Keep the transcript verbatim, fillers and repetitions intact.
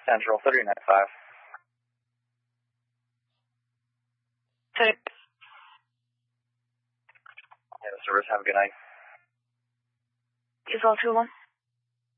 Central thirty nine five. thirty. Yeah, service. Have a good night. Is all two one?